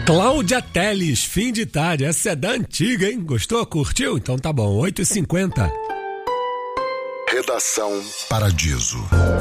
Cláudia Telles, fim de tarde. Essa é da antiga, hein? Gostou? Curtiu? Então tá bom, 8h50. Redação Paradiso.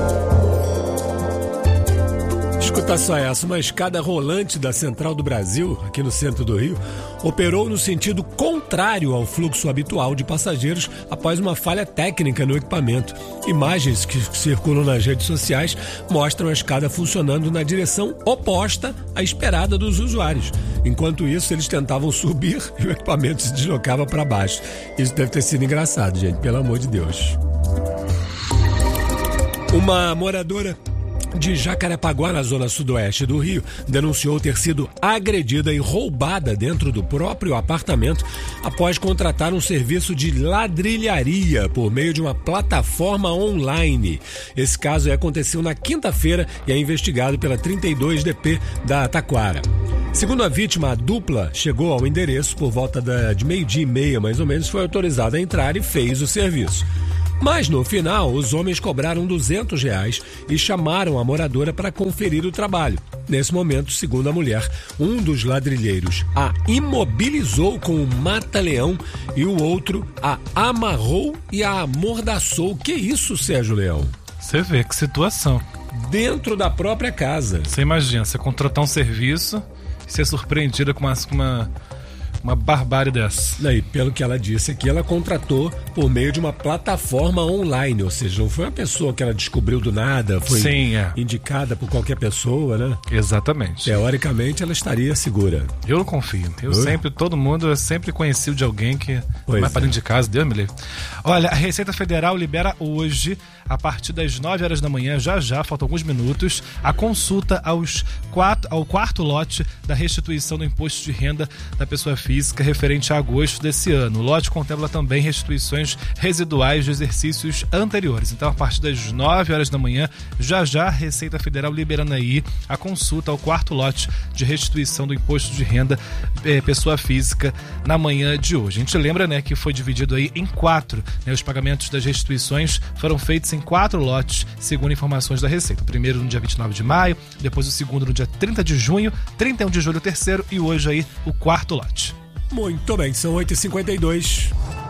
Escuta só essa, uma escada rolante da Central do Brasil, aqui no centro do Rio, operou no sentido contrário ao fluxo habitual de passageiros após uma falha técnica no equipamento. Imagens que circulam nas redes sociais mostram a escada funcionando na direção oposta à esperada dos usuários. Enquanto isso, eles tentavam subir e o equipamento se deslocava para baixo. Isso deve ter sido engraçado, gente, pelo amor de Deus. Uma moradora de Jacarepaguá, na zona sudoeste do Rio, denunciou ter sido agredida e roubada dentro do próprio apartamento após contratar um serviço de ladrilharia por meio de uma plataforma online. Esse caso aconteceu na quinta-feira e é investigado pela 32DP da Taquara. Segundo a vítima, a dupla chegou ao endereço por volta de 12h30, mais ou menos, foi autorizada a entrar e fez o serviço. Mas no final, os homens cobraram R$200 e chamaram a moradora para conferir o trabalho. Nesse momento, segundo a mulher, um dos ladrilheiros a imobilizou com um mata-leão e o outro a amarrou e a amordaçou. Que isso, Sérgio Leão? Você vê que situação. Dentro da própria casa. Você imagina, você contratar um serviço e ser surpreendida com uma barbárie dessa. E pelo que ela disse aqui, ela contratou por meio de uma plataforma online, ou seja, não foi uma pessoa que ela descobriu do nada, foi indicada por qualquer pessoa, né? Exatamente. Teoricamente, ela estaria segura. Eu não confio. Eu sempre conheci de alguém que vai para dentro de casa, Deus me livre. Olha, a Receita Federal libera hoje, a partir das 9 horas da manhã, já, faltam alguns minutos, a consulta ao quarto lote da restituição do imposto de renda da pessoa física referente a agosto desse ano. O lote contempla também restituições residuais de exercícios anteriores. Então, a partir das 9 horas da manhã, já a Receita Federal liberando aí a consulta ao quarto lote de restituição do imposto de renda pessoa física na manhã de hoje. A gente lembra, né, que foi dividido aí em 4, né, os pagamentos das restituições foram feitos em 4 lotes, segundo informações da Receita. O primeiro no dia 29 de maio, depois o segundo no dia 30 de junho, 31 de julho o terceiro e hoje aí o quarto lote. Muito bem, são 8h52.